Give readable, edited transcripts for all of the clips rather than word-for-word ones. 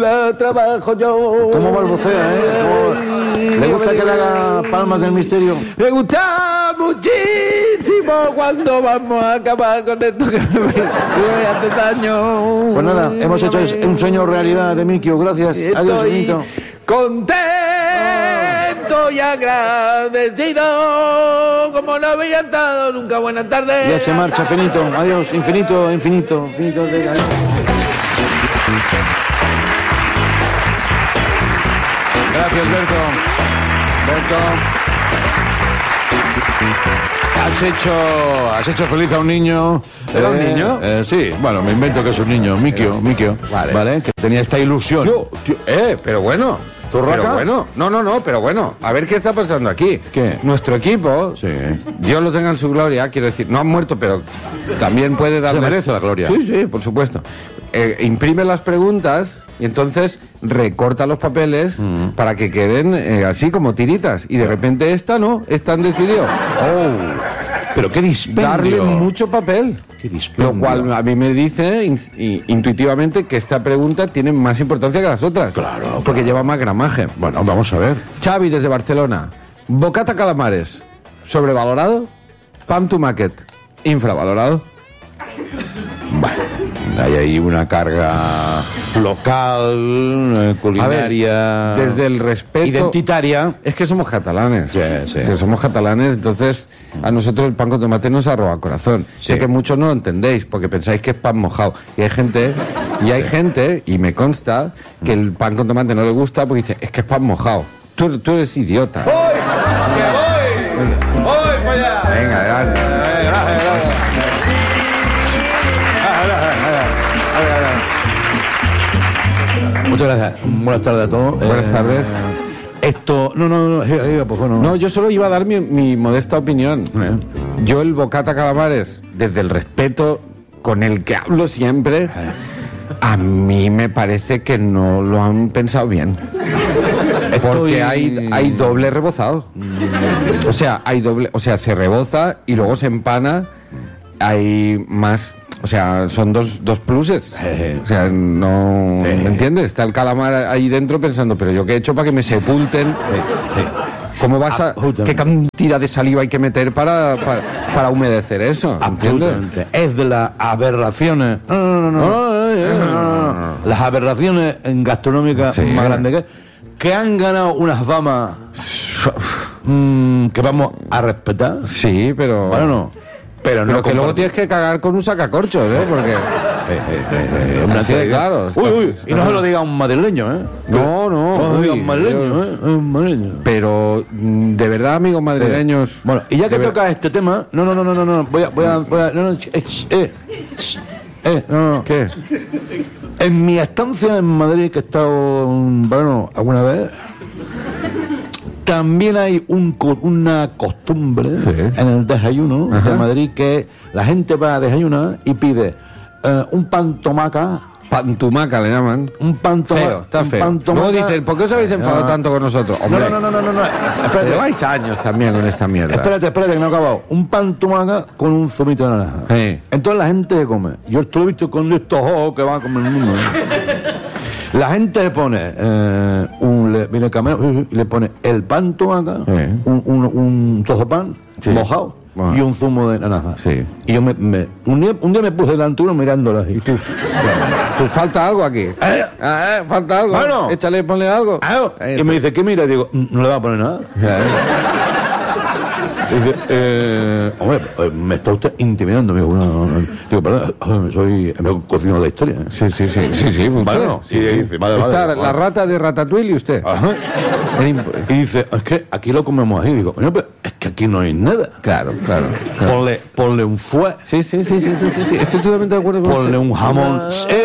la trabajo yo. ¿Cómo balbucea, ¿Le gusta que le haga palmas del misterio? Me gusta muchísimo cuando vamos a acabar con esto que me hace daño. Pues nada, hemos hecho un sueño realidad de Mikio. Gracias. Adiós, Benito. Contento y agradecido, como no había estado nunca. Buenas tardes. Ya se marcha, Finito. Adiós, infinito. Finito. Gracias, Berto. Has hecho feliz a un niño. ¿Era un niño? Sí, bueno, me invento que es un niño, Mikio. Vale, que tenía esta ilusión. Pero bueno. ¿Turraca? Pero bueno, no, pero bueno, a ver qué está pasando aquí. ¿Qué? Nuestro equipo, Sí. Dios lo tenga en su gloria, quiero decir, no han muerto, pero también puede darle... Se merece la gloria. Sí, por supuesto. Imprime las preguntas y entonces recorta los papeles para que queden así como tiritas. Y de repente esta han decidido Pero qué dispendio. darle mucho papel. Qué dispendio. Lo cual a mí me dice intuitivamente que esta pregunta tiene más importancia que las otras. Claro. Porque lleva más gramaje. Bueno, vamos a ver. Xavi desde Barcelona. Bocata calamares. ¿Sobrevalorado? Pan to market. ¿Infravalorado? Bueno, hay ahí una carga local, culinaria... A ver, desde el respeto... identitaria. Es que somos catalanes. Sí. Que somos catalanes, entonces a nosotros el pan con tomate nos ha robado corazón. Sí. Sé que muchos no lo entendéis porque pensáis que es pan mojado. Y hay gente, y me consta, que el pan con tomate no le gusta porque dice, es que es pan mojado. Tú eres idiota. ¡Voy para allá! Venga, adelante. Muchas gracias. Buenas tardes a todos. Buenas tardes. Esto... No, pues bueno. No, yo solo iba a dar mi modesta opinión. Yo el bocata calamares, desde el respeto con el que hablo siempre, a mí me parece que no lo han pensado bien. Porque hay doble rebozado. O sea, se reboza y luego se empana. Hay más... O sea, son dos pluses. O sea, no... ¿Me entiendes? Está el calamar ahí dentro pensando, pero yo qué he hecho para que me sepulten. ¿Cómo vas a...? ¿Qué cantidad de saliva hay que meter para humedecer eso? Absolutamente. Es de las aberraciones. No. Las aberraciones gastronómicas más grandes que han ganado unas famas que vamos a respetar. Sí, pero... Bueno, no. Pero que luego tienes que cagar con un sacacorchos, Porque... así de claro. Y no se lo diga un madrileño, No. No se lo diga un madrileño, Pero, de verdad, amigos madrileños... Bueno, y ya que toca este tema... No. Voy a... ¿Qué? En mi estancia en Madrid, que he estado en verano alguna vez... También hay una costumbre en el desayuno de Madrid que la gente va a desayunar y pide un pan tomaca. Pantumaca le llaman. Un pan tomaca. Feo, está feo. Pan tomaca. No dicen, ¿por qué os habéis enfadado tanto con nosotros? Hombre, No. Espérate. Lleváis años también con esta mierda. Espérate, que no he acabado. Un pan tomaca con un zumito de naranja. Sí. Entonces la gente come. Yo esto lo he visto con estos ojos que van a comer el mundo. La gente le pone viene el cameo y le pone el pan tomaca, un trozo de pan mojado y un zumo de naranja. Sí. Y yo un día me puse delante de uno mirándola así. ¿Y tú falta algo aquí? ¿Falta algo? Bueno. Échale, ponle algo. Y me dice, ¿qué mira? Y digo, no le va a poner nada. Y dice, hombre, me está usted intimidando, amigo. Digo, perdón, me cocino la historia. Sí. Bueno, y dice, vale. La rata de Ratatouille y usted. Ajá. Y dice, es que aquí lo comemos así. Digo, coño, pero es que aquí no hay nada. Claro. Ponle un fuet. Sí. Estoy totalmente de acuerdo con usted. Ponle un jamón.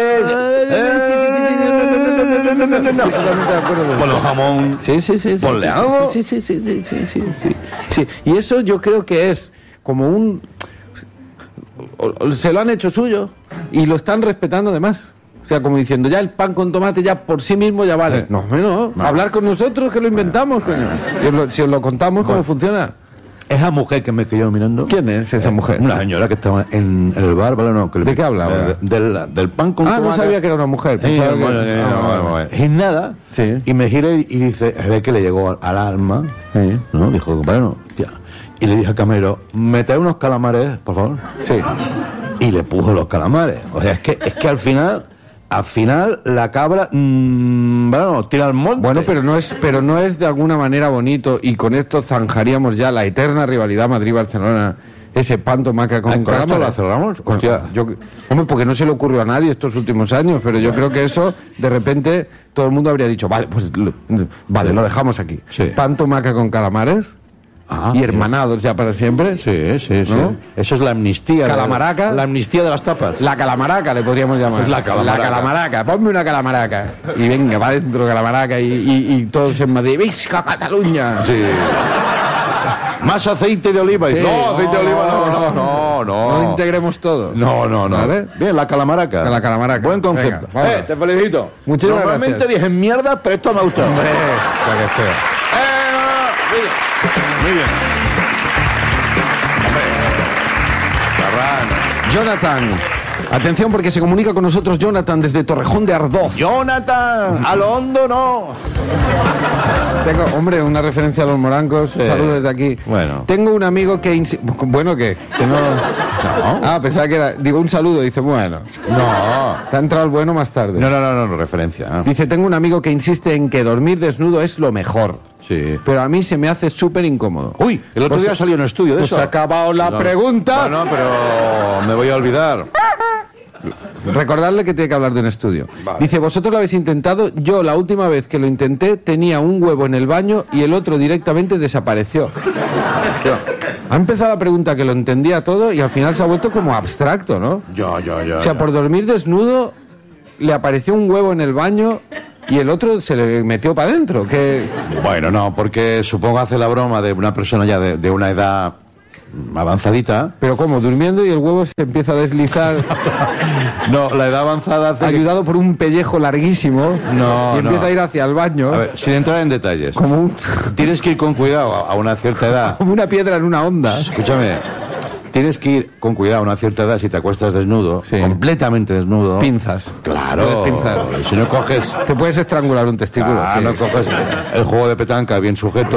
Ponle un jamón. Sí. Ponle algo. Sí. Y eso yo creo que es como se lo han hecho suyo y lo están respetando además. O sea, como diciendo, ya el pan con tomate ya por sí mismo ya vale. No. Hablar con nosotros que lo inventamos, coño. Si os lo contamos cómo funciona. Esa mujer que me quedó mirando. ¿Quién es esa mujer? Una señora que estaba en el bar, ¿vale? No, ¿De qué habla ahora? Del pan con tomate. No sabía que era una mujer. sin nada, Sí. y me giré y dice, ve que le llegó al alma, Sí. ¿no? Dijo, bueno, tía. Y le dije al camarero, ¿me trae unos calamares, por favor? Sí. Y le puso los calamares. O sea, es que al final la cabra, bueno, tira al monte. Bueno, pero no es de alguna manera bonito, y con esto zanjaríamos ya la eterna rivalidad Madrid-Barcelona, ese pan tomaca con ¿Con esto calamares. la cerramos? Bueno, Hostia. hombre, porque no se le ocurrió a nadie estos últimos años, pero yo creo que eso, de repente, todo el mundo habría dicho, vale, pues lo dejamos aquí. Sí. Pan tomaca con calamares, Ah, y hermanados ya para siempre. Sí, sí, sí. ¿No? Eso es la amnistía. Calamaraca. La amnistía de las tapas. La calamaraca le podríamos llamar. Es la calamaraca. La calamaraca. Ponme una calamaraca. Y venga, va dentro calamaraca y todos en Madrid. ¡Visca Cataluña! Sí. Más aceite de oliva. Sí. No, aceite de oliva no. No integremos todo. No. ¿Vale? Bien, la calamaraca. La calamaraca. Buen concepto. Venga, vámonos. Te felicito. Muchísimas Normalmente gracias. dije mierda, pero esto me ha gustado. Hombre, lo que sea. Muy bien. Jonathan. Atención, porque se comunica con nosotros Jonathan desde Torrejón de Ardoz. Jonathan, a lo hondo no. Tengo, hombre, una referencia a los morancos. Sí. Saludos desde aquí. Bueno. Tengo un amigo que... Bueno, ¿qué? Que no... Ah, pensaba que era... Digo, un saludo. Dice, bueno. No. Te ha entrado el bueno más tarde. No, referencia. ¿no? Dice, tengo un amigo que insiste en que dormir desnudo es lo mejor. Sí. Pero a mí se me hace súper incómodo. Uy, el otro Pues- día salió un estudio de pues eso. se ha acabado la pregunta. No, pero me voy a olvidar. Recordarle que tiene que hablar de un estudio. Vale. Dice, vosotros lo habéis intentado. Yo la última vez que lo intenté tenía un huevo en el baño y el otro directamente desapareció. Hostia. Ha empezado la pregunta que lo entendía todo y al final se ha vuelto como abstracto, ¿no? Yo. O sea, por dormir desnudo le apareció un huevo en el baño y el otro se le metió para adentro. Que... Bueno, no, porque supongo hace la broma de una persona ya de una edad avanzadita. Pero ¿cómo? Durmiendo y el huevo se empieza a deslizar, No, la edad avanzada hace que- ayudado por un pellejo larguísimo, No, y empieza no. a ir hacia el baño A ver, sin entrar en detalles. como, Tienes que ir con cuidado a una cierta edad. como una piedra en una onda. Escúchame. Tienes que ir con cuidado a una cierta edad si te acuestas desnudo, Sí. completamente desnudo. Pinzas. Claro. Puedes pinzar. Si no coges... Te puedes estrangular un testículo. Ah, sí. no coges el juego de petanca bien sujeto.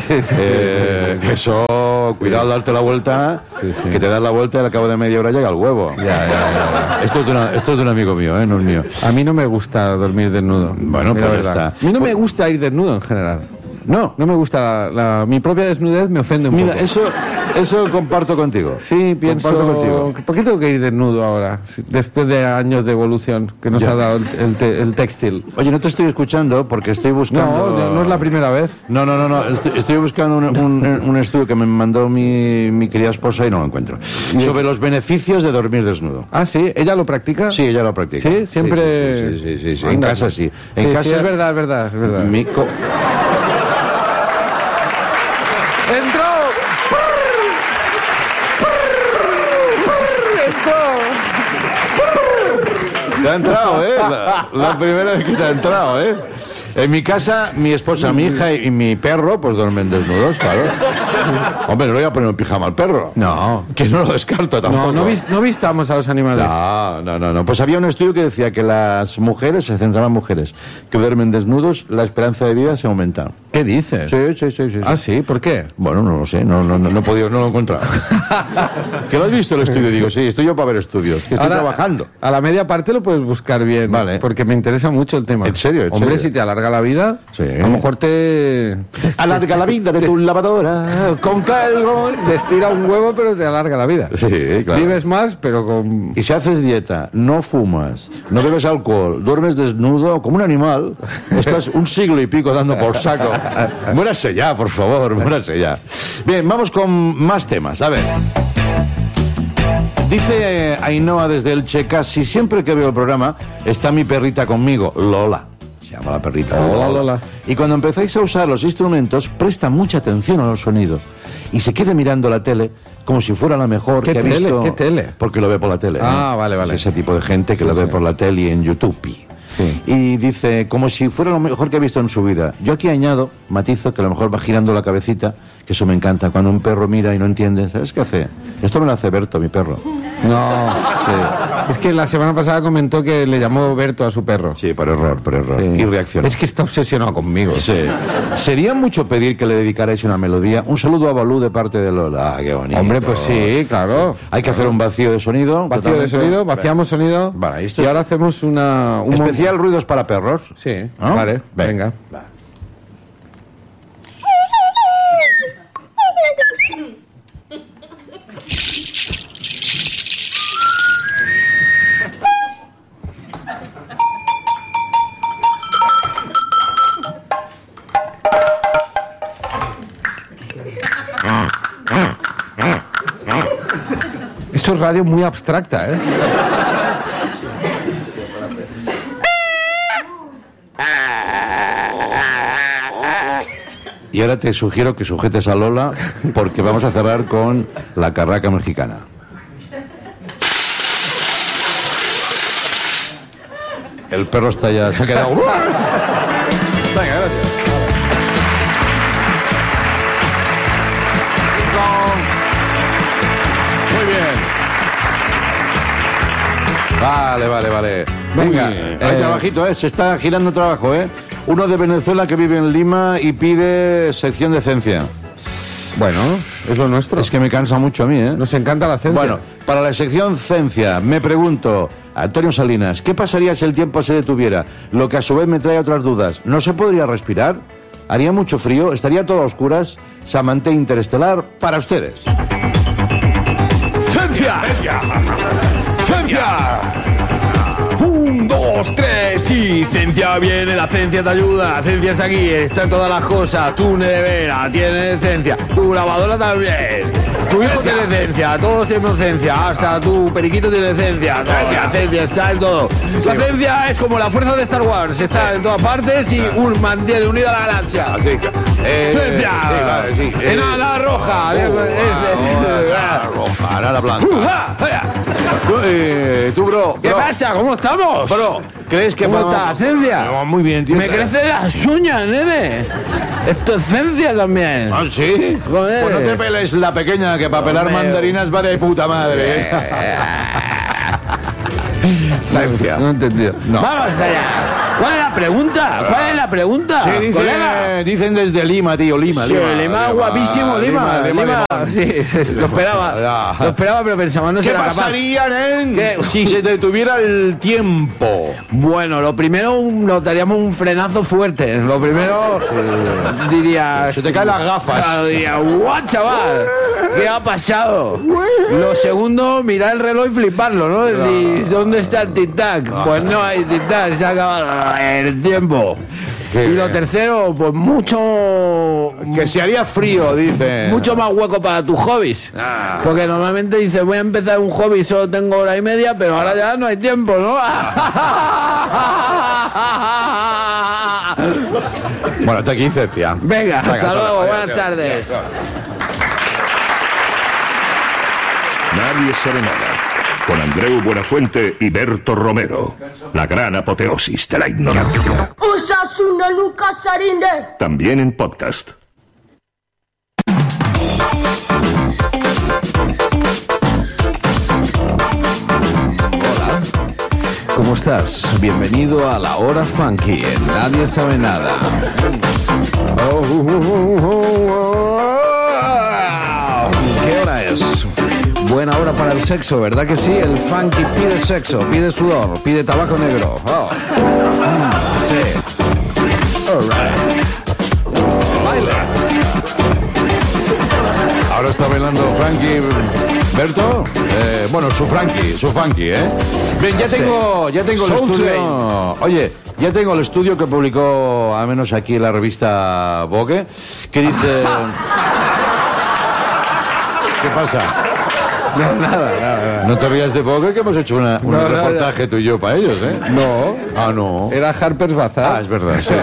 Eso, cuidado, darte la vuelta, Sí, sí. que te das la vuelta y al cabo de media hora llega el huevo. Ya. Esto es de un amigo mío, no es mío. A mí no me gusta dormir desnudo. Bueno, Mira, pues la ya verdad. está. A mí no me gusta ir desnudo en general. No, No me gusta mi propia desnudez, me ofende un mira, poco. eso comparto contigo. Sí, pienso... Comparto contigo. ¿Por qué tengo que ir desnudo ahora? Después de años de evolución que nos Ya. ha dado el textil. Oye, no te estoy escuchando porque estoy buscando... No es la primera vez. No. Estoy buscando un estudio que me mandó mi querida esposa y no lo encuentro. Sobre los beneficios de dormir desnudo. Ah, sí, ¿ella lo practica? Sí, ella lo practica. Sí, siempre... Sí. En Anda. casa sí. En Sí, casa sí, es verdad. ¡Entró! Te ha entrado, ¿eh? La primera vez que te ha entrado, ¿eh? En mi casa, mi esposa, mi hija y mi perro, pues duermen desnudos, claro. Hombre, no le voy a poner un pijama al perro. No. Que no lo descarto tampoco. No vistamos a los animales. No. Pues había un estudio que decía que las mujeres, se centraban en mujeres, que duermen desnudos, la esperanza de vida se aumenta. ¿Qué dices? Sí. Ah, sí, ¿por qué? Bueno, no lo sé, no he podido, no lo he encontrado. ¿Que lo has visto el estudio? Digo, sí, estoy yo para ver estudios, que estoy Ahora, trabajando. A la media parte lo puedes buscar bien. Vale. Porque me interesa mucho el tema. ¿En serio? ¿En Hombre, serio? si te alarga la vida, Sí. a lo mejor te Alarga la vida de tu lavadora con calgo. te estira un huevo, pero te alarga la vida. Sí, claro. Vives más, pero con... Y si haces dieta, no fumas, no bebes alcohol, duermes desnudo como un animal, estás un siglo y pico dando por saco. Muérase ya, por favor, muérase ya. Bien, vamos con más temas. A ver. Dice Ainhoa desde Elche, casi siempre que veo el programa está mi perrita conmigo, Lola. Se llama la perrita. Lola. Y cuando empezáis a usar los instrumentos, presta mucha atención a los sonidos. Y se queda mirando la tele como si fuera la mejor ¿Qué que ha tele? visto. ¿Qué tele? Porque lo ve por la tele. Ah, vale. Es ese tipo de gente que lo ve por la tele y en YouTube. Sí. Y dice, como si fuera lo mejor que ha visto en su vida. Yo aquí añado, matizo, que a lo mejor va girando la cabecita, que eso me encanta. Cuando un perro mira y no entiende, ¿sabes qué hace? Esto me lo hace Berto, mi perro. No, sí. Es que la semana pasada comentó que le llamó Berto a su perro. Sí, por error. Sí. Y reaccionó. Es que está obsesionado conmigo. Sí. Sería mucho pedir que le dedicarais una melodía. Un saludo a Balú de parte de Lola. Qué bonito. Hombre, pues sí, claro. Sí. Hay que hacer un vacío de sonido. Vacío de sonido, vaciamos sonido. Vale, esto y ahora hacemos un especial ruidos para perros. Sí, ¿no? Vale, venga. Vale. Esto es radio muy abstracta, ¿eh? Y ahora te sugiero que sujetes a Lola porque vamos a cerrar con la carraca mexicana. El perro está ya... Se ha quedado... Venga, gracias. Muy bien. Vale. Venga, hay trabajito, ¿eh? Se está girando trabajo, ¿eh? Uno de Venezuela que vive en Lima y pide sección de ciencia. Bueno, es lo nuestro. Es que me cansa mucho a mí, ¿eh? Nos encanta la ciencia. Bueno, para la sección ciencia, me pregunto, Antonio Salinas, ¿qué pasaría si el tiempo se detuviera? Lo que a su vez me trae otras dudas. ¿No se podría respirar? ¿Haría mucho frío? ¿Estaría todo a oscuras? Samante Interestelar, para ustedes. ¡Ciencia! ¡Ciencia! 1, 2, 3 y ciencia viene, la ciencia te ayuda, la ciencia está aquí, está en todas las cosas, tu nevera tiene ciencia, tu lavadora también, tu hijo tiene ciencia, todos tenemos ciencia, hasta tu periquito tiene ciencia, la ciencia está en todo. La ciencia es como la fuerza de Star Wars, está en todas partes y mantiene unida la galaxia. Así que... ¡Ciencia! Sí, vale, sí. Enana roja. Roja, enana blanca. Tú, bro. ¿Qué pasa? ¿Cómo estamos? Bro, ¿crees que... ¿Cómo está ciencia? No, muy bien, tío. Me crecen las uñas, nene. Esto es ciencia también. ¿Ah, sí? Joder. Pues no te peles la pequeña, que para pelar mandarinas va de puta madre. Ciencia. No he entendido. No. Vamos allá. ¿Cuál es la pregunta? ¿Cuál es la pregunta? Sí, dicen desde Lima, tío, Lima. Sí, Lima, guapísimo, Lima. Sí, lo esperaba. Lo esperaba, pero pensaba, no será capaz. ¿Qué pasaría, nen, ¿Qué? si se detuviera el tiempo? Bueno, lo primero notaríamos un frenazo fuerte. Lo primero diría... Se te caen las gafas. Claro, diría, ¡guau, chaval! ¿Qué ha pasado? Lo segundo, mirar el reloj y fliparlo, ¿no? Decir, ¿dónde está el tic-tac? Pues no hay tic-tac, se ha acabado el tiempo. Qué Y lo bien. tercero, pues mucho... Que se haría frío, dice. Mucho más hueco para tus hobbies. Porque normalmente dices, voy a empezar un hobby, solo tengo hora y media, pero ahora ya no hay tiempo, ¿no? Bueno, hasta aquí, ciencia. Venga, hasta luego, adiós, buenas adiós. tardes. Nadie sabe nada. Con Andreu Buenafuente y Berto Romero. La gran apoteosis de la ignorancia. Osasuna Lucas Sarinde. También en podcast. ¿Cómo estás? Bienvenido a la hora funky. En Nadie sabe nada. ¿Qué hora es? Buena hora para el sexo, ¿verdad que sí? El funky pide sexo, pide sudor, pide tabaco negro. Oh. Sí. All right. Baila. Ahora está bailando Frankie. ¿Berto? Bueno, su funky, ¿eh? Bien, ya tengo el Soul estudio. Oye, ya tengo el estudio que publicó, al menos aquí en la revista Vogue, que dice... ¿Qué pasa? No, nada. No te rías de Vogue, que hemos hecho un reportaje tú y yo para ellos, ¿eh? No. Ah, no. Era Harper's Bazaar. Ah, es verdad, sí.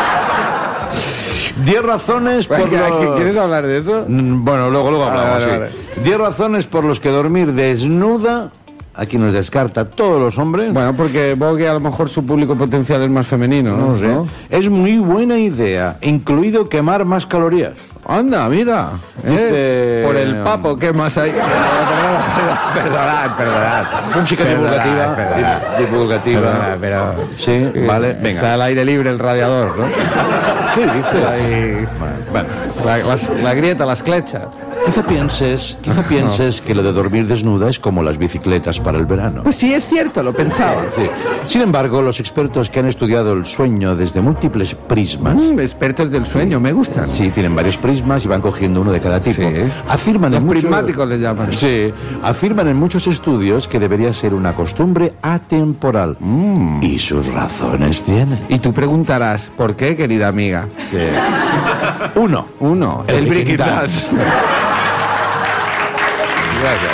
10 razones por ¿Quieres hablar de eso? Bueno, luego hablamos, Vale. sí. 10 razones por los que dormir desnuda, aquí nos descarta a todos los hombres. Bueno, porque Vogue a lo mejor su público potencial es más femenino, ¿no? No sé. Es muy buena idea, incluido quemar más calorías. Anda, mira. Dice- Por el papo, ¿qué más hay? Perdonad. Música divulgativa. Perdonad. Divulgativa. Perdonad, pero... Sí, vale, Está venga. al aire libre el radiador, ¿no? ¿Qué dice? Ahí, Bueno, la grieta, la esclecha. quizá pienses que lo de dormir desnuda es como las bicicletas para el verano. Pues sí, es cierto, lo pensaba. Sí. Sin embargo, los expertos que han estudiado el sueño desde múltiples prismas, Expertos del sueño, me gustan. sí, tienen varios prismas y van cogiendo uno de cada tipo, Sí. afirman Los en muchos... prismáticos le llaman. Sí, afirman en muchos estudios que debería ser una costumbre atemporal. Y sus razones tienen. Y tú preguntarás, ¿por qué, querida amiga? Sí. Uno. El Breaking Dance. Dance. Gracias.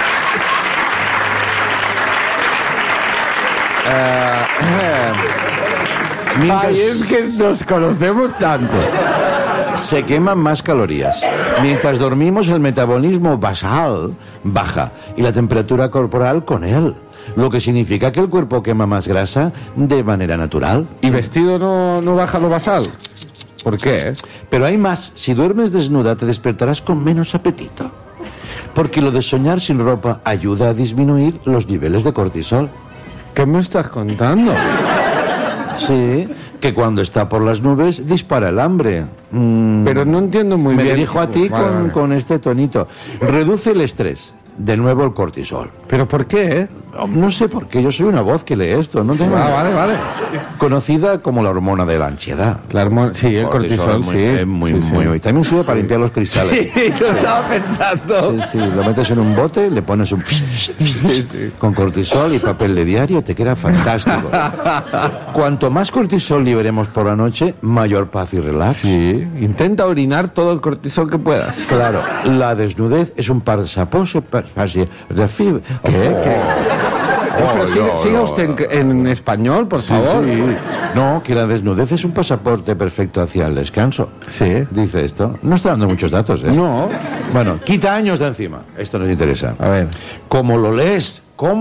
Ay, es que nos conocemos tanto. Se queman más calorías. Mientras dormimos, el metabolismo basal baja y la temperatura corporal con él. Lo que significa que el cuerpo quema más grasa de manera natural. ¿Y vestido no baja lo basal? ¿Por qué? Pero hay más. Si duermes desnuda, te despertarás con menos apetito. Porque lo de soñar sin ropa ayuda a disminuir los niveles de cortisol. ¿Qué me estás contando? Sí, que cuando está por las nubes dispara el hambre. Pero no entiendo muy Me bien. dirijo a ti Vale. con este tonito. Reduce el estrés. De nuevo el cortisol. ¿Pero por qué? No sé por qué, yo soy una voz que lee esto. No tengo Vale. Conocida como la hormona de la ansiedad. Sí, el cortisol, sí. Es muy. También sirve para limpiar los cristales. Sí, lo estaba pensando. Sí, lo metes en un bote, le pones un... con cortisol y papel de diario, te queda fantástico. Cuanto más cortisol liberemos por la noche, mayor paz y relax. Sí, intenta orinar todo el cortisol que puedas. Claro, la desnudez es un pasaporte... ¿Qué? Pero siga usted en español, por favor. Sí. No, que la desnudez es un pasaporte perfecto hacia el descanso. Sí. Dice esto. No está dando muchos datos, ¿eh? No. Bueno, quita años de encima. Esto nos interesa. A ver. ¿Cómo lo lees?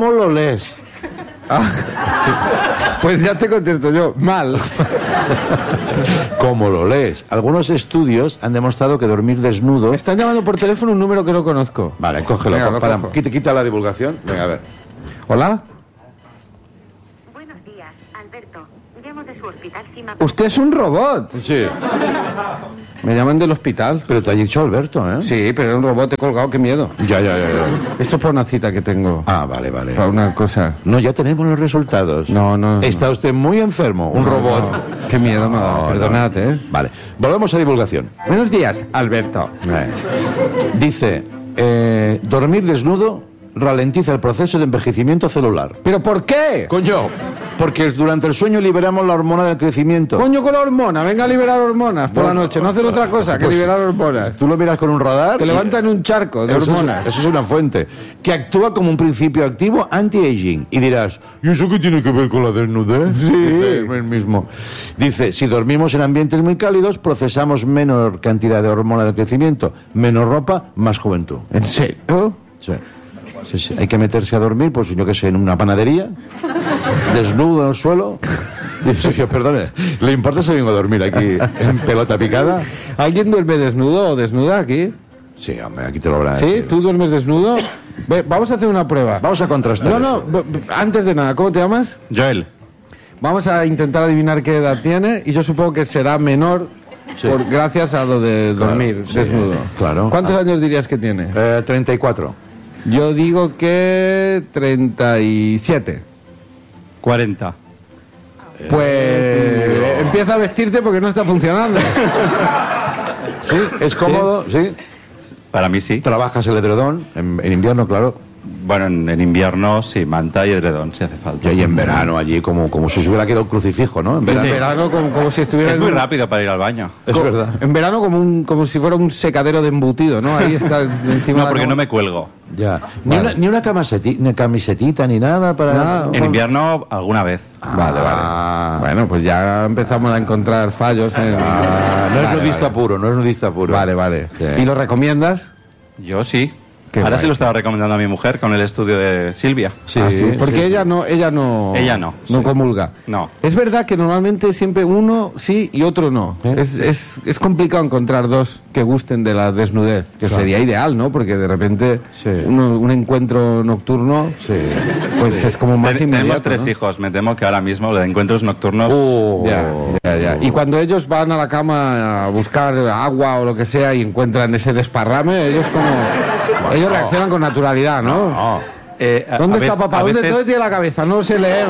Pues ya te contesto yo. Mal. ¿Cómo lo lees? Algunos estudios han demostrado que dormir desnudo... Me están llamando por teléfono un número que no conozco. Vale, cógelo. Venga, lo cojo. Quita la divulgación. Venga, a ver. ¿Hola? Buenos días, Alberto. Llamo de su hospital Sima. Usted es un robot. Sí. Me llaman del hospital. Pero te ha dicho Alberto, ¿eh? Sí, pero era un robot, he colgado, qué miedo. Ya. Esto es para una cita que tengo. Ah, vale. Para una cosa. No, ya tenemos los resultados. No. Está usted muy enfermo. Un robot. No. Qué miedo me ha dado. No, Perdonad, no. ¿eh? Vale. Volvemos a divulgación. Buenos días, Alberto. Dice, dormir desnudo ralentiza el proceso de envejecimiento celular. ¿Pero por qué? Coño, porque durante el sueño liberamos la hormona del crecimiento. Coño con la hormona, venga a liberar hormonas por la noche, no hacer otra cosa que Pues, liberar hormonas. Tú lo miras con un radar. Te y- levantan un charco de hormonas. Eso es una fuente que actúa como un principio activo anti-aging. Y dirás, ¿y eso qué tiene que ver con la desnudez? Sí. Dice el mismo. Dice, si dormimos en ambientes muy cálidos, procesamos menor cantidad de hormona del crecimiento. Menos ropa, más juventud. ¿En serio? Sí. Hay que meterse a dormir, pues yo qué sé, en una panadería, desnudo en el suelo. Dice, oye, perdone, ¿le importa si vengo a dormir aquí en pelota picada? ¿Alguien duerme desnudo o desnuda aquí? Sí, hombre, aquí te lo habrá. ¿Sí? ¿Tú duermes desnudo? Ve, vamos a hacer una prueba. Vamos a contrastar. No, eso. antes de nada, ¿cómo te llamas? Joel. Vamos a intentar adivinar qué edad tiene y yo supongo que será menor Sí. gracias a lo de dormir sí, desnudo. claro. ¿Cuántos años dirías que tiene? 34. Yo digo que 37. 40. Pues empieza a vestirte porque no está funcionando. Sí, es cómodo, sí. Para mí sí. Trabajas el edredón, en invierno, claro. Bueno, en invierno sí, manta y edredón si hace falta. Y en verano allí, como si se hubiera quedado un crucifijo, ¿no? En En verano. verano como si estuviera Es en muy un- rápido para ir al baño. Es verdad. En verano como si fuera un secadero de embutido, ¿no? Ahí está encima de No, la porque cama. no me cuelgo. Ya. Vale. Ni una camisetita ni nada para... Nada. En invierno alguna vez. Vale. Ah. Bueno, pues ya empezamos a encontrar fallos en... Ah, no es Vale, nudista vale. puro, no es nudista puro. Vale. Sí. ¿Y lo recomiendas? Yo sí. Ahora guay. sí lo estaba recomendando a mi mujer con el estudio de Silvia. Sí, Ah, sí, porque sí, ella no Ella no. no comulga. No. Es verdad que normalmente siempre uno sí y otro no. ¿Eh? Es complicado encontrar dos que gusten de la desnudez, que Claro. sería ideal, ¿no? Porque de repente Sí. un encuentro nocturno, Sí. pues es como más inmediato. Tenemos 3 ¿no? hijos. Me temo que ahora mismo los encuentros nocturnos. Ya. Y cuando ellos van a la cama a buscar agua o lo que sea y encuentran ese desparrame, ellos ellos reaccionan con naturalidad, ¿no? ¿Dónde está papá? ¿Dónde tiene la cabeza? No sé leer.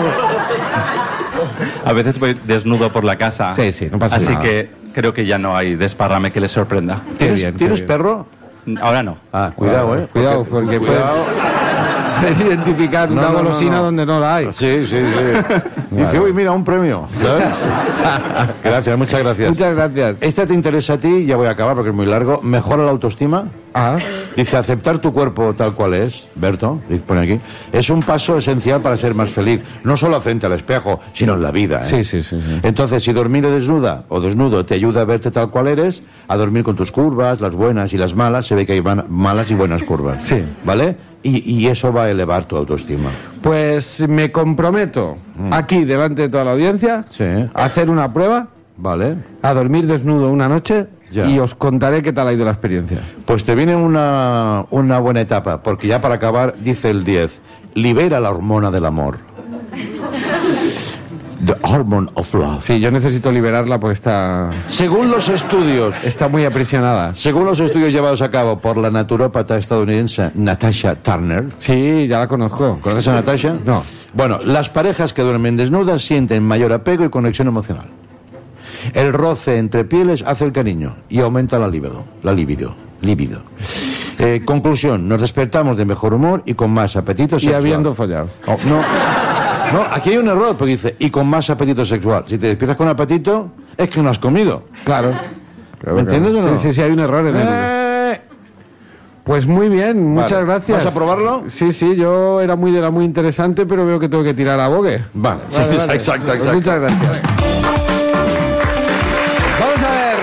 A veces voy desnudo por la casa. Sí, no pasa Así nada. que creo que ya no hay desparrame que les sorprenda. ¿Tienes, bien, ¿tienes qué bien. perro? Ahora no. Ah, cuidado, Cuidado, porque cuidado. puedes identificar una golosina donde no la hay. Sí. Dice, uy, mira, un premio. ¿Sabes? Gracias, muchas gracias. Muchas gracias. Esta te interesa a ti, ya voy a acabar porque es muy largo. ¿Mejora la autoestima? Ah, Dice, aceptar tu cuerpo tal cual es, Berto, pone aquí, es un paso esencial para ser más feliz. No solo frente al espejo, sino en la vida. ¿eh? sí. Entonces, si dormir desnuda o desnudo te ayuda a verte tal cual eres, a dormir con tus curvas, las buenas y las malas, se ve que hay malas y buenas curvas. Sí. ¿Vale? Y eso va a elevar tu autoestima. pues me comprometo aquí, delante de toda la audiencia, Sí. a hacer una prueba, ¿Vale? a dormir desnudo una noche Ya. y os contaré qué tal ha ido la experiencia. Pues te viene una buena etapa, porque ya para acabar, dice el 10, libera la hormona del amor. The hormone of love. Sí, yo necesito liberarla porque Según los estudios, está muy aprisionada. según los estudios llevados a cabo por la naturópata estadounidense Natasha Turner, Sí, ya la conozco. ¿conoces a Natasha? No. Bueno, las parejas que duermen desnudas sienten mayor apego y conexión emocional. El roce entre pieles hace el cariño y aumenta la libido. Conclusión, nos despertamos de mejor humor y con más apetito Y sexual. habiendo follado. Oh, no, aquí hay un error, porque dice, y con más apetito sexual. Si te despiertas con apetito, es que no has comido. Claro. ¿Me entiendes o no? Sí, hay un error en el... Pues muy bien, muchas Vale. gracias. ¿Vas a probarlo? Sí, yo era muy interesante, pero veo que tengo que tirar a bogue. Vale, sí, Vale. exacto. Pues muchas gracias. Vamos a ver.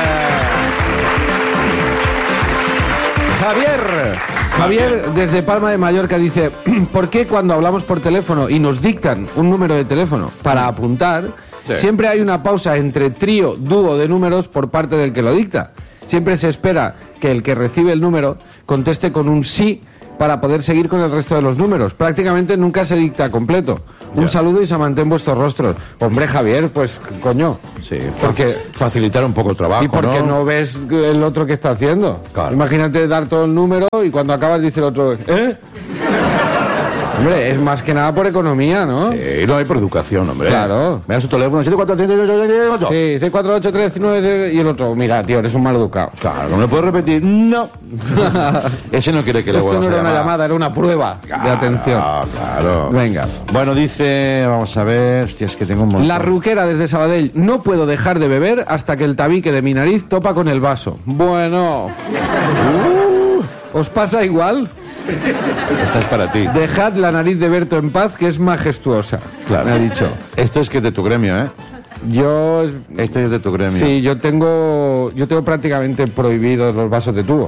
Javier, desde Palma de Mallorca, dice, ¿por qué cuando hablamos por teléfono y nos dictan un número de teléfono para apuntar, Sí. siempre hay una pausa entre trío, dúo de números por parte del que lo dicta? Siempre se espera que el que recibe el número conteste con un sí para poder seguir con el resto de los números. Prácticamente nunca se dicta completo. Un saludo y se mantén vuestros rostros. Hombre, Javier, pues, coño. Sí, Porque... facilitar un poco el trabajo, ¿Y por qué no ves el otro que está haciendo? Claro. Imagínate dar todo el número y cuando acabas dice el otro, ¿eh? Hombre, es más que nada por economía, ¿no? Sí, no hay por educación, hombre. Claro. Me da su teléfono, 74788. Sí, 648-319 y el otro, mira, tío, eres un mal educado. Claro, ¿no me puedes repetir? No. Ese no quiere que le Esto vuelvas no a era una llamar. llamada, era una prueba de atención. Ah, claro. Venga. Bueno, dice, vamos a ver, hostia, es que tengo un montón. La ruquera desde Sabadell, no puedo dejar de beber hasta que el tabique de mi nariz topa con el vaso. Bueno. ¿Os pasa igual? Esta es para ti. Dejad la nariz de Berto en paz, que es majestuosa. Claro. Me ha dicho. Esto es que es de tu gremio, ¿eh? Yo... Este es de tu gremio. Sí, yo tengo prácticamente prohibidos los vasos de tubo.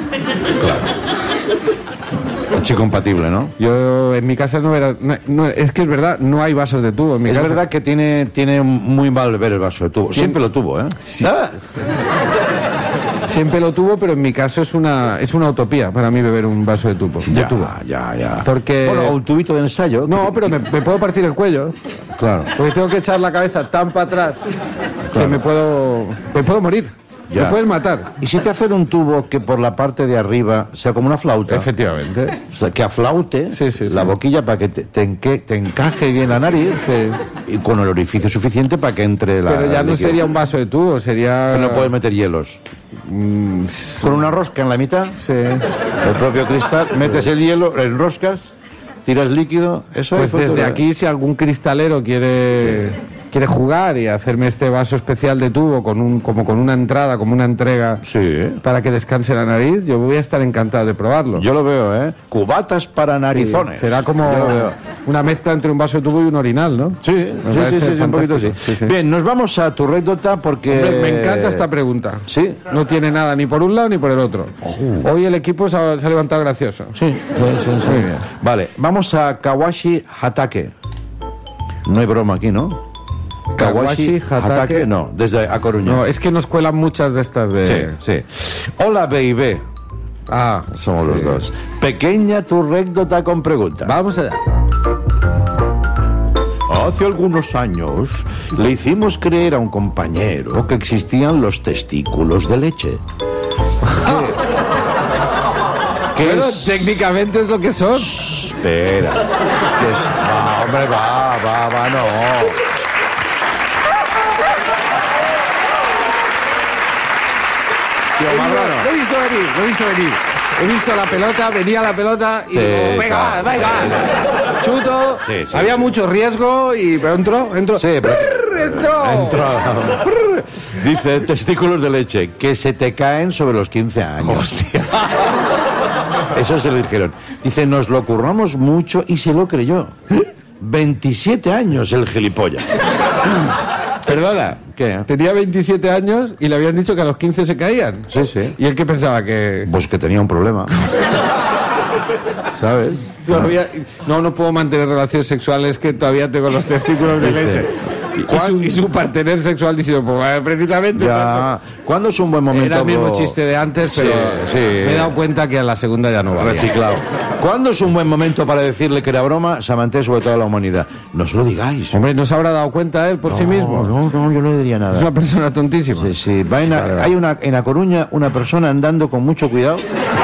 Chico compatible, ¿no? Yo en mi casa no era... es que es verdad, no hay vasos de tubo en mi Es casa. verdad que tiene muy mal beber el vaso de tubo. Siempre lo tuvo, ¿eh? Sí. Ah, Siempre lo tuvo, pero en mi caso es una utopía para mí beber un vaso de tubo. de tubo. ya. Porque... Bueno, o un tubito de ensayo. No, pero me puedo partir el cuello. Claro. Porque tengo que echar la cabeza tan para atrás que me puedo morir. Ya. Me pueden matar. ¿Y si te hacen un tubo que por la parte de arriba sea como una flauta? Efectivamente. O sea, que aflaute Sí, sí, la sí. boquilla para que te encaje bien la nariz y con el orificio suficiente para que entre la... Pero ya no líquido. sería un vaso de tubo, sería... Pero no puedes meter hielos. Con una rosca en la mitad, Sí. el propio cristal, metes el hielo, enroscas, tiras líquido, eso Pues es desde aquí, si algún cristalero quiere quiere jugar y hacerme este vaso especial de tubo como con una entrada, como una entrega, Sí. para que descanse la nariz, yo voy a estar encantado de probarlo. Yo lo veo, ¿eh? Cubatas para narizones. Será como Yo lo veo. una mezcla entre un vaso de tubo y un orinal, ¿no? Sí, Me parece un poquito así. fantástico. Sí. Bien, nos vamos a tu anécdota porque... Hombre, me encanta esta pregunta. Sí. No tiene nada ni por un lado ni por el otro. Hoy el equipo se ha levantado gracioso. Sí. Muy bien. Vale, vamos a Kawashi Hatake. No hay broma aquí, ¿no? Kawashi Hatake. No, desde A Coruña. No, es que nos cuelan muchas de estas de... Sí. Hola, baby. Ah, Somos los sí. dos. Pequeña tu anécdota con pregunta. Vamos allá. Hace algunos años le hicimos creer a un compañero que existían los testículos de leche. ¿Qué Pero es? técnicamente es lo que son. Espera. ¿Qué es? Ah, hombre, va, no. Tío, Marrano. Lo he visto venir. He visto la pelota, venía la pelota y Sí, digo, venga. Chuto. Sí. Había mucho riesgo y pero entró. Sí, pero... Entró. Dice, testículos de leche, que se te caen sobre los 15 años. Hostia. Eso se lo dijeron. Dice, nos lo curramos mucho y se lo creyó. 27 años el gilipollas. Perdona, ¿qué? Tenía 27 años y le habían dicho que a los 15 se caían. Sí. ¿Y él qué pensaba? Que Pues que tenía un problema. ¿Sabes? todavía no puedo mantener relaciones sexuales, que todavía tengo los testículos de Dice, leche. Y su partener sexual diciendo, pues precisamente... Ya. ¿Cuándo es un buen momento? Era el mismo chiste de antes, pero Sí. me he dado cuenta que a la segunda ya no va. Reciclado. ¿Cuándo es un buen momento para decirle que era broma? Samanté sobre toda la humanidad. No se lo digáis. Hombre, ¿no se habrá dado cuenta él por sí mismo? No, yo no diría nada. Es una persona tontísima. Sí. Hay en A Coruña una persona andando con mucho cuidado,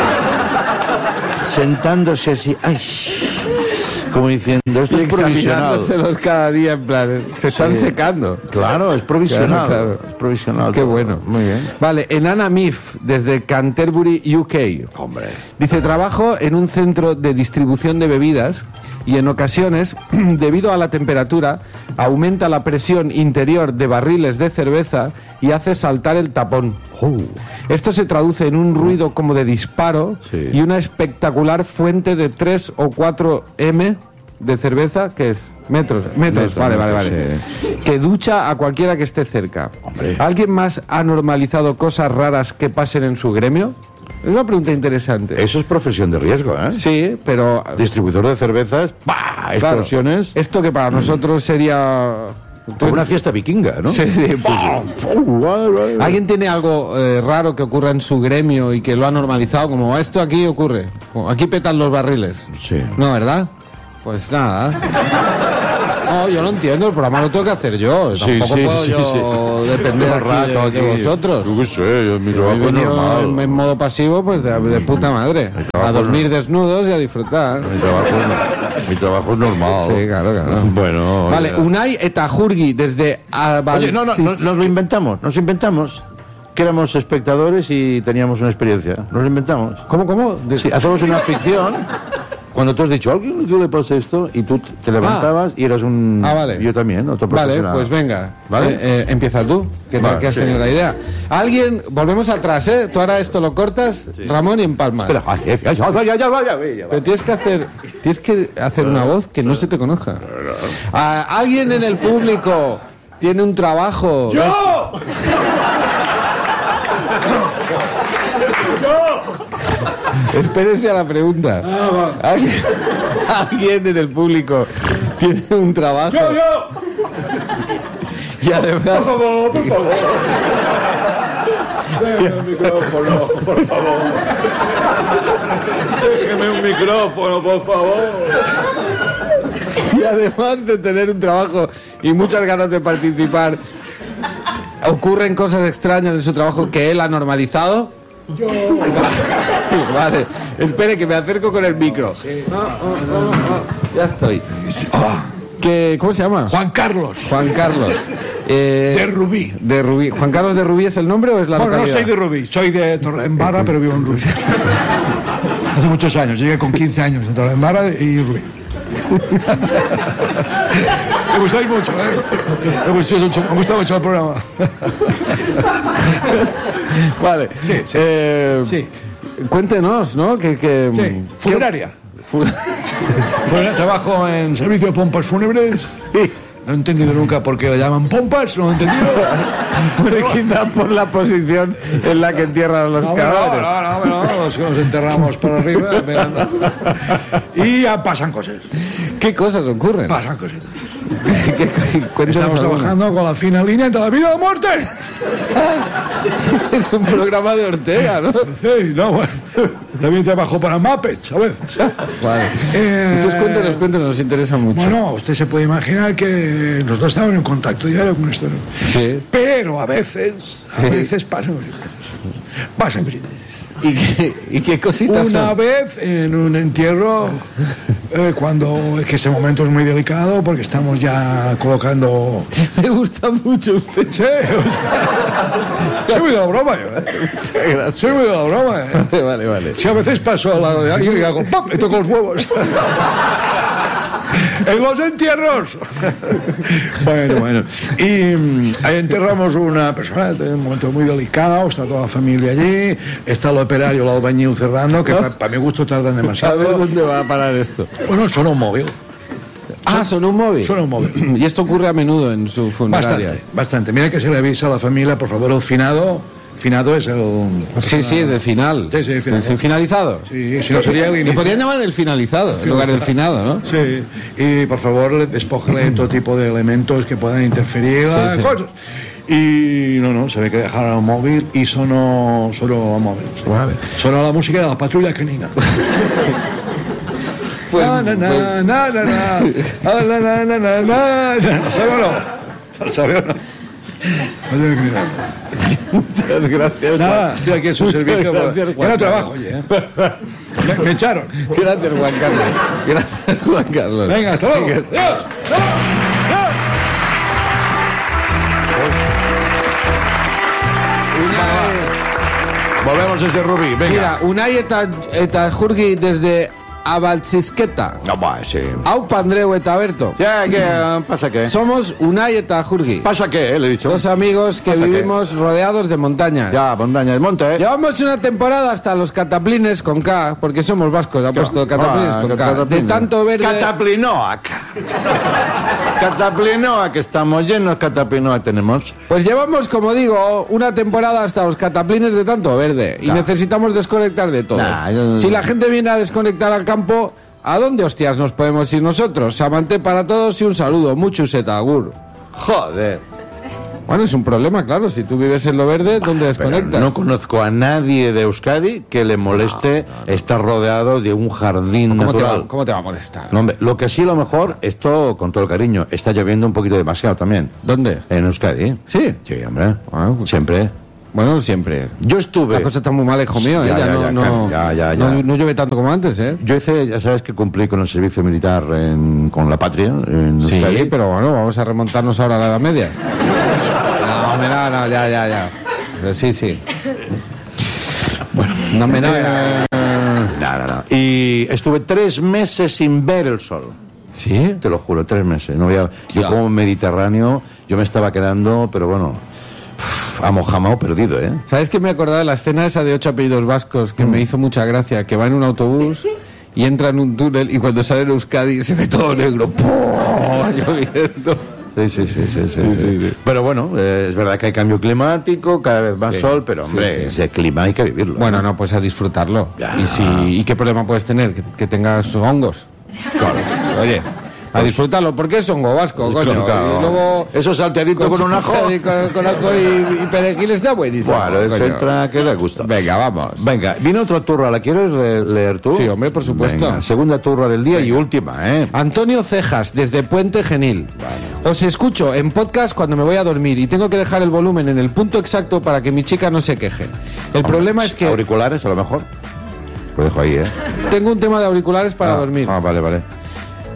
sentándose así, ay, como diciendo, esto Y es provisional. examinándoselos cada día en plan, se están secando. Claro, es provisional. Claro. Es provisional. Qué bueno. Muy bien. Vale, Enana Mif, desde Canterbury, UK. Hombre. Dice, trabajo en un centro de distribución de bebidas y en ocasiones, debido a la temperatura, aumenta la presión interior de barriles de cerveza y hace saltar el tapón. Esto se traduce en un ruido como de disparo Sí. y una espectacular fuente de 3 o 4 M de cerveza, que es metros, vale. Que ducha a cualquiera que esté cerca. Hombre. ¿Alguien más ha normalizado cosas raras que pasen en su gremio? Es una pregunta interesante. Eso es profesión de riesgo, ¿eh? Sí, pero... Distribuidor de cervezas, ¡bah! claro, Explosiones. esto que para nosotros sería... Como una fiesta vikinga, ¿no? Sí, ¿Alguien tiene algo raro que ocurra en su gremio y que lo ha normalizado? Como esto aquí ocurre. Como aquí petan los barriles. Sí. No, ¿verdad? Pues nada. No, yo lo entiendo, el programa lo tengo que hacer yo. Tampoco puedo yo depender aquí de vosotros. Yo qué sé, mi Yo trabajo he es venido normal. en modo pasivo, pues de puta madre. A dormir desnudos y a disfrutar. Mi trabajo es normal. Sí, claro. Bueno. Vale, oye. Unai Etajurgi, desde... Oye, no, nos lo inventamos. Nos inventamos que éramos espectadores y teníamos una experiencia. Nos lo inventamos. ¿Cómo? Sí, hacemos una ficción. Cuando tú has dicho, ¿a alguien qué le pasa esto? Y tú te levantabas y eras un... vale. Yo también, otro Vale, profesional. pues venga. ¿Vale? Empieza tú, que Vale, has sí. tenido la idea. Alguien, volvemos atrás, ¿eh? Tú ahora esto lo cortas, Ramón, y empalmas. Espera, ya. Pero tienes que hacer una voz que no se te conozca. ¿Alguien en el público tiene un trabajo? ¡Yo! Espérese a la pregunta. ¿Alguien en el público tiene un trabajo? ¡Yo! Y además... Por favor. Déjeme un micrófono, por favor. Déjeme un micrófono, por favor. Y además de tener un trabajo y muchas ganas de participar, ¿ocurren cosas extrañas en su trabajo que él ha normalizado? Yo. Vale, espere que me acerco con el micro. Ya estoy. ¿Cómo se llama? Juan Carlos. Juan Carlos. De Rubí. De Rubí. ¿Juan Carlos de Rubí es el nombre o es la Bueno, no localidad? soy de Rubí, soy de Torredembarra, pero vivo en Rubí. Hace muchos años, llegué con 15 años de Torredembarra y Rubí. Me gustáis mucho, Me gusta mucho el programa. Vale. Sí, sí. Sí. Cuéntenos, ¿no? Sí, funeraria. Trabajo en servicio de pompas fúnebres. Sí. No he entendido nunca por qué le llaman pompas, no lo he entendido. Hombre, quizá por la posición en la que entierran a los cadáveres. No, los que nos enterramos para arriba. Y ya pasan cosas. ¿Qué cosas ocurren? Pasan cosas. Cuéntanos Estamos alguna. trabajando con la fina línea entre la vida y la muerte. Es un programa de Ortega, ¿no? Sí, no, bueno. También trabajo para Muppets a veces. Vale. Entonces cuéntenos, nos interesa mucho. Bueno, usted se puede imaginar que los dos estaban en contacto diario con esto, ¿no? Sí. Pero a veces pasan crisis. ¿Y qué cositas Una son? vez en un entierro, que ese momento es muy delicado porque estamos ya colocando... Me gusta mucho usted. Sí, soy muy de la broma yo, Muchas gracias. Soy muy de la broma, Vale. Si a veces paso al lado de alguien y hago ¡pam! Le toco los huevos. En los entierros. Bueno. Y ahí enterramos una persona en un momento muy delicado, está toda la familia allí, está el operario, el albañil cerrando, que para mi gusto tardan A demasiado. ver dónde va a parar esto. Bueno, son un móvil. ¿Son un móvil? Son un móvil. Y esto ocurre a menudo en su funeraria. Bastante. Mira que se le avisa a la familia, por favor, el finado. Finado es el... Sí, de final. Sí, final. ¿Sí, finalizado? Sí, si no sería el Le inicio. podrían llamar el finalizado, en lugar del finado, ¿no? Sí, y por favor despójale todo tipo de elementos que puedan interferir Sí. cosas. Y no, se ve que dejaron el móvil y sonó el móvil. Sí. Vale. Sonó la música de la patrulla canina. Pues- ¿Sabe o no? Muchas gracias. Nada, estoy aquí en su Muchas servicio. gracias, Ya Juan no trabajo, Carlos. oye. Me echaron. Gracias, Juan Carlos. Gracias, Juan Carlos. Venga, hasta luego. Venga. Adiós. Volvemos desde Rubí. Venga. Mira, Unai eta Jurgi desde Abaltzizketa. No, va, sí. Aupa Andreu eta Berto. Ya, ¿qué pasa qué? Somos Unai eta Jurgi. ¿Pasa qué? Le he dicho. Dos amigos que ¿Pasa qué? vivimos rodeados de montañas. Ya, montaña del monte, ¿eh? Llevamos una temporada hasta los cataplines con K, porque somos vascos, ha puesto cataplines con K. De cataplines. tanto verde... Cataplinoac. Cataplinoac, estamos llenos, Cataplinoac tenemos. Pues llevamos, como digo, una temporada hasta los cataplines de tanto verde. Y Nah. necesitamos desconectar de todo. Nah, yo- Si la gente viene a desconectar al campo, ¿a dónde hostias nos podemos ir nosotros? Samanté para todos y un saludo. Muchuseta, agur. Joder. Bueno, es un problema, claro. Si tú vives en lo verde, ¿dónde Pero desconectas? no conozco a nadie de Euskadi que le moleste estar rodeado de un jardín natural. ¿Cómo te va a molestar? No, hombre, lo que sí, a lo mejor, esto con todo el cariño, está lloviendo un poquito demasiado también. ¿Dónde? En Euskadi. ¿Sí? Sí, hombre. Ah, pues- Siempre. Bueno, siempre. Yo estuve. La cosa está muy mal, hijo mío, ¿eh? Ya, ya, no, ya. no llueve tanto como antes, ¿eh? Yo hice, ya sabes que cumplí con el servicio militar con la patria en Sí, Euskadi. pero bueno, vamos a remontarnos ahora a la Edad Media. No, hombre, no, ya. Pero sí. Bueno, no, hombre, no, No. Y estuve 3 meses sin ver el sol. ¿Sí? Te lo juro, 3 meses. No había, yo Ya. como mediterráneo, yo me estaba quedando, pero bueno, amojamao perdido, ¿eh? ¿Sabes que me he acordado de la escena esa de 8 apellidos vascos que me hizo mucha gracia? Que va en un autobús y entra en un túnel y cuando sale en Euskadi se ve todo negro. ¡Pum! Lloviendo. Sí. Pero bueno, es verdad que hay cambio climático, cada vez más Sí, sol, pero hombre, sí. ese clima hay que vivirlo. Bueno, no, pues a disfrutarlo. Ya. ¿Y qué problema puedes tener? Que tengas hongos. Claro. Oye, a disfrutarlo, porque es hongo vasco, coño. Claro. Y luego... Eso salteadito con un ajo. Con ajo y perejil está buenísimo. Bueno, eso coño. entra que da gusto. Venga, vamos. Venga, viene otra turra, ¿la quieres leer tú? Sí, hombre, por supuesto. Venga, segunda turra del día y última, ¿eh? Antonio Cejas, desde Puente Genil. Os escucho en podcast cuando me voy a dormir y tengo que dejar el volumen en el punto exacto para que mi chica no se queje. El problema es que ¿Auriculares, a lo mejor? Lo dejo ahí, ¿eh? tengo un tema de auriculares para dormir. Vale.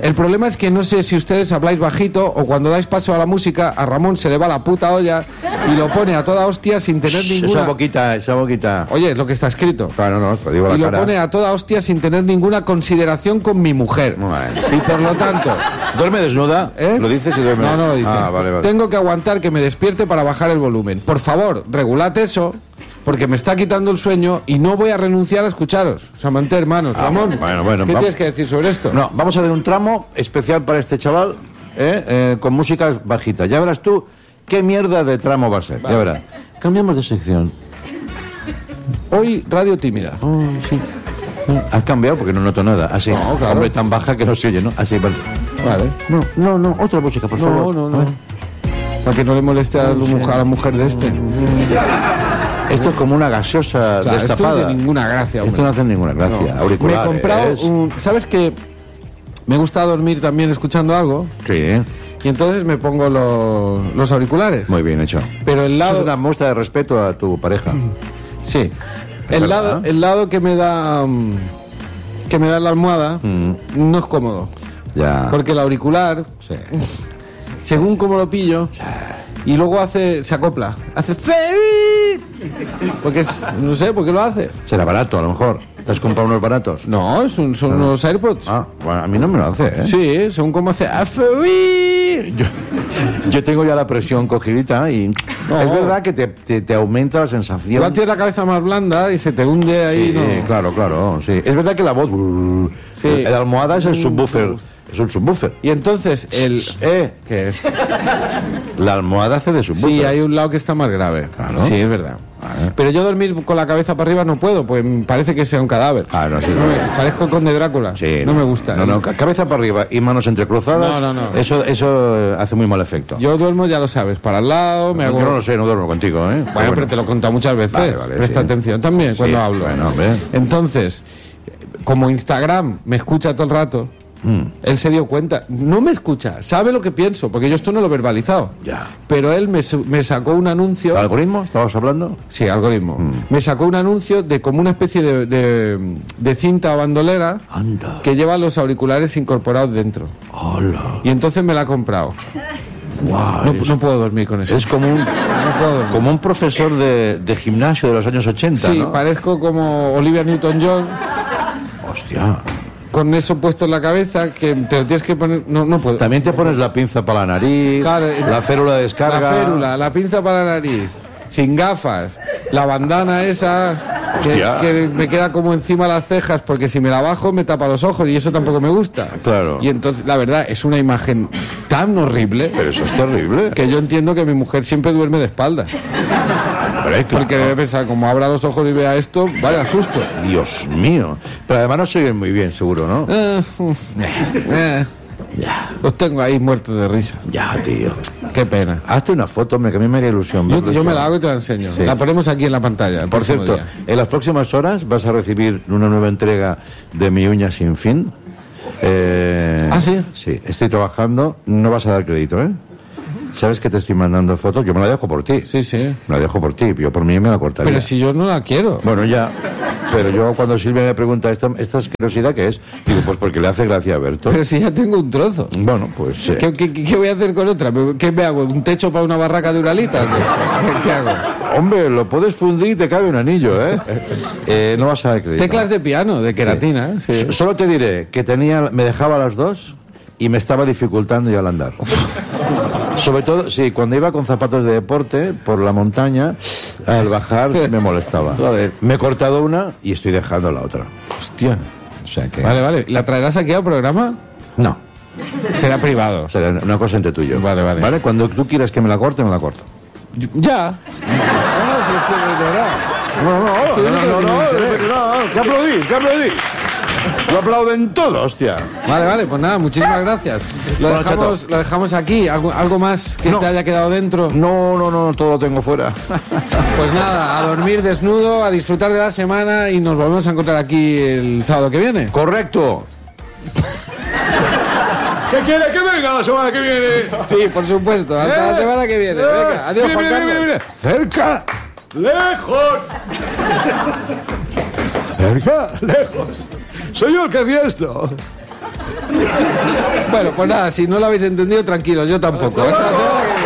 El problema es que no sé si ustedes habláis bajito o cuando dais paso a la música, a Ramón se le va la puta olla y lo pone a toda hostia sin tener ninguna... Esa boquita. Oye, es lo que está escrito. Claro, no, te digo Y la lo cara. pone a toda hostia sin tener ninguna consideración con mi mujer. Y por lo tanto... ¿Duerme desnuda? ¿Eh? ¿Lo dices y duerme? No, no lo dice. Ah, vale, vale. Tengo que aguantar que me despierte para bajar el volumen. Por favor, regulad eso, porque me está quitando el sueño y no voy a renunciar a escucharos. Samantha, hermanos. Ramón, bueno, ¿qué tienes que decir sobre esto? No, vamos a hacer un tramo especial para este chaval, con música bajita. Ya verás tú qué mierda de tramo va a ser. Ya verás. Cambiamos de sección. Hoy, radio tímida. Oh, sí. Has cambiado porque no noto nada. Así. No, claro. Hombre, tan baja que no se oye, ¿no? Así, vale. Vale. No, otra música, por favor. No. Para que no le moleste a la mujer de este. Esto es como una gaseosa Claro, destapada. esto no tiene ninguna gracia, Esto no hace ninguna gracia. No. Auriculares. Me he comprado ¿sabes qué? Me gusta dormir también escuchando algo. Sí. Y entonces me pongo los auriculares. Muy bien hecho. Pero el Eso lado... es una muestra de respeto a tu pareja. Sí. ¿Verdad? El lado que me da la almohada no es cómodo. Ya. Porque el auricular, Sí. según como lo pillo, y luego se acopla. Hace porque no sé por qué lo hace. Será barato, a lo mejor. ¿Te has comprado unos baratos? No, son unos AirPods. Ah, bueno, a mí no me lo hace, ¿eh? Sí, según como hace. Yo tengo ya la presión cogidita y No. es verdad que te aumenta la sensación. Igual tienes la cabeza más blanda y se te hunde ahí. Sí, ¿no? claro, sí. Es verdad que la voz... Sí. La almohada es el subwoofer. Es un subwoofer. Y entonces ¿qué? La almohada hace de subwoofer. Sí, hay un lado que está más grave. Claro. Sí, es verdad. Pero yo dormir con la cabeza para arriba no puedo, pues parece que sea un cadáver. Ah, no, sí. Parezco el conde Drácula. Sí, no me gusta. No, cabeza para arriba y manos entrecruzadas. No. Eso hace muy mal efecto. Yo duermo, ya lo sabes, para el lado, me hago... Yo no lo sé, no duermo contigo, ¿eh? Bueno, pero te lo he contado muchas veces. Vale, Presta sí. atención también cuando Sí, hablo. bueno, hombre. Entonces, como Instagram me escucha todo el rato, él se dio cuenta. No me escucha, sabe lo que pienso, porque yo esto no lo he verbalizado. Ya. Pero él me sacó un anuncio... ¿Algoritmo? ¿Estabas hablando? Sí, algoritmo. Me sacó un anuncio de como una especie de cinta o bandolera Anda. que lleva los auriculares incorporados dentro. Hola. Y entonces me la ha comprado. Wow, No puedo dormir con eso. es como un, puedo dormir. como un profesor de gimnasio de los años 80, Sí, ¿no? parezco como Olivia Newton-John Hostia. con eso puesto en la cabeza que te lo tienes que poner... No puedo. También te pones la pinza para la nariz, Claro, la férula de descarga. La férula, la pinza para la nariz, sin gafas, la bandana esa Hostia. que me queda como encima las cejas porque si me la bajo me tapa los ojos y eso tampoco me gusta. Claro. Y entonces, la verdad, es una imagen tan horrible Pero eso es terrible. que yo entiendo que mi mujer siempre duerme de espaldas. Hombre, claro. Porque debe pensar, como abra los ojos y vea esto, vaya susto. Dios mío. Pero además no se oyen muy bien, seguro, ¿no? Ya. Los tengo ahí muertos de risa. Ya, tío. Qué pena. Hazte una foto, hombre, que a mí me haría ilusión. verlo Yo me eso. la hago y te la enseño. Sí. La ponemos aquí en la pantalla. el Por próximo cierto, día. en las próximas horas vas a recibir una nueva entrega de Mi Uña Sin Fin. ¿Ah, sí? Sí, estoy trabajando. No vas a dar crédito, ¿eh? ¿Sabes que te estoy mandando fotos? Yo me la dejo por ti. Sí, sí. Me la dejo por ti. Yo por mí me la cortaría. Pero si yo no la quiero. Bueno, ya. Pero yo cuando Silvia me pregunta esta asquerosidad, ¿qué es? Digo, pues porque le hace gracia a Berto. Pero si ya tengo un trozo. Bueno, pues... ¿Qué voy a hacer con otra? ¿Qué me hago? ¿Un techo para una barraca de Uralita? ¿Qué hago? Hombre, lo puedes fundir y te cabe un anillo, ¿eh? No vas a dar crédito. Teclas de piano, de queratina. Sí. Solo te diré que me dejaba las dos y me estaba dificultando ya al andar. Sobre todo, sí, cuando iba con zapatos de deporte por la montaña, al bajar me molestaba. Joder. Me he cortado una y estoy dejando la otra. Hostia. O sea que... Vale. ¿La traerás aquí al programa? No, Será privado. será una cosa entre tú y yo. Vale. Cuando tú quieras que me la corte, me la corto. Ya. No, si es que de verdad. No, ¿qué aplaudí? Lo aplauden todo, hostia. Vale, pues nada, muchísimas gracias. Bueno, chato. Lo dejamos aquí. ¿Algo más que No. te haya quedado dentro? No, todo lo tengo fuera. Pues nada, a dormir desnudo, a disfrutar de la semana y nos volvemos a encontrar aquí el sábado que viene. Correcto. ¿Qué quiere que venga la semana que viene? Sí, por supuesto. Hasta la semana que viene. Venga, adiós, Juan Carlos. Mira. Cerca. ¡Lejos! Cerca. ¡Lejos! Soy yo el que hacía esto. Bueno, pues nada, si no lo habéis entendido, tranquilos, yo tampoco. Hasta la semana que viene.